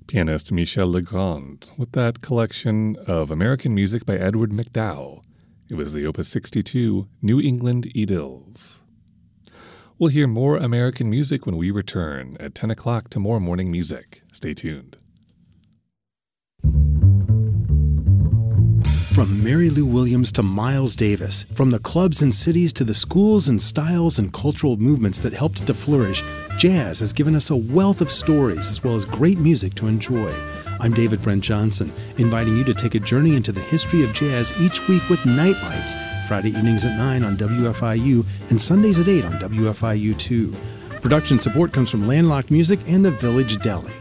Pianist Michel Legrand with that collection of American music by Edward MacDowell. It was the Opus 62 New England Idylls. We'll hear more American music when we return at 10 o'clock to more morning music. Stay tuned. From Mary Lou Williams to Miles Davis, from the clubs and cities to the schools and styles and cultural movements that helped it to flourish, jazz has given us a wealth of stories as well as great music to enjoy. I'm David Brent Johnson, inviting you to take a journey into the history of jazz each week with Nightlights, Friday evenings at 9 on WFIU and Sundays at 8 on WFIU2. Production support comes from Landlocked Music and the Village Deli.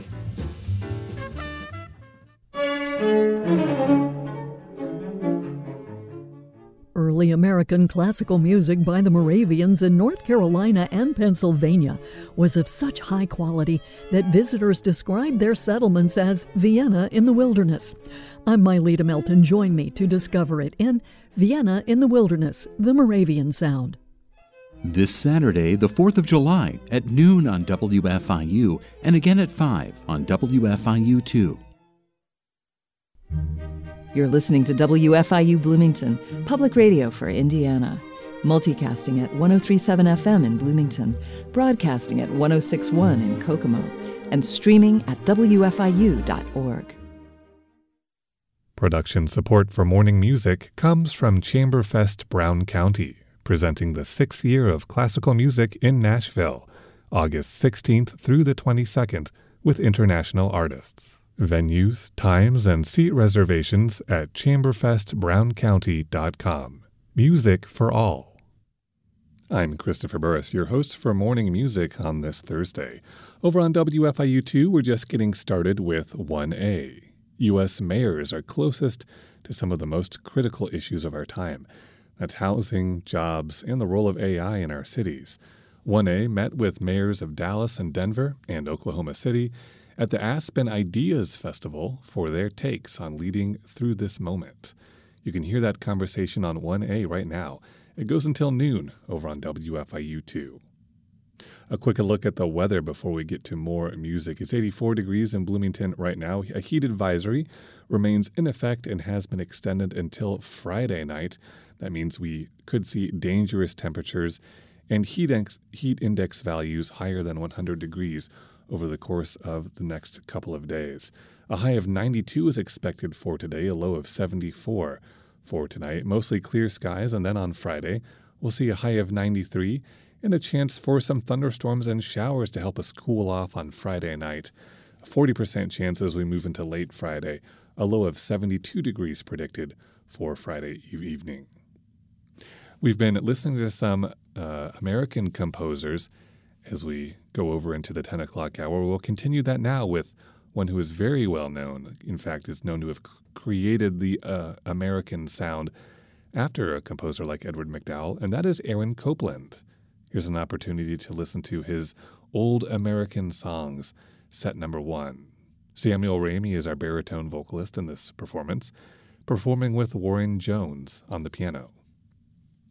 Early American classical music by the Moravians in North Carolina and Pennsylvania was of such high quality that visitors described their settlements as Vienna in the wilderness. I'm Myleta Melton. Join me to discover it in Vienna in the Wilderness, the Moravian Sound. This Saturday, the 4th of July, at noon on WFIU and again at 5 on WFIU2. You're listening to WFIU Bloomington, public radio for Indiana. Multicasting at 103.7 FM in Bloomington, broadcasting at 106.1 in Kokomo, and streaming at WFIU.org. Production support for morning music comes from Chamberfest Brown County, presenting the 6th year of classical music in Nashville, August 16th through the 22nd, with international artists. Venues, times, and seat reservations at chamberfestbrowncounty.com. Music for all. I'm Christopher Burris, your host for Morning Music on this Thursday. Over on WFIU2, we're just getting started with 1A. U.S. mayors are closest to some of the most critical issues of our time. That's housing, jobs, and the role of AI in our cities. 1A met with mayors of Dallas and Denver and Oklahoma City at the Aspen Ideas Festival for their takes on leading through this moment. You can hear that conversation on 1A right now. It goes until noon over on WFIU2. A quick look at the weather before we get to more music. It's 84 degrees in Bloomington right now. A heat advisory remains in effect and has been extended until Friday night. That means we could see dangerous temperatures and heat index values higher than 100 degrees over the course of the next couple of days. A high of 92 is expected for today, a low of 74 for tonight. Mostly clear skies, and then on Friday, we'll see a high of 93 and a chance for some thunderstorms and showers to help us cool off on Friday night. A 40% chance as we move into late Friday, a low of 72 degrees predicted for Friday evening. We've been listening to some American composers as we go over into the 10 o'clock hour. We'll continue that now with one who is very well known. In fact, is known to have created the American sound after a composer like Edward MacDowell, and that is Aaron Copland. Here's an opportunity to listen to his Old American Songs, set number 1. Samuel Ramey is our baritone vocalist in this performance, performing with Warren Jones on the piano.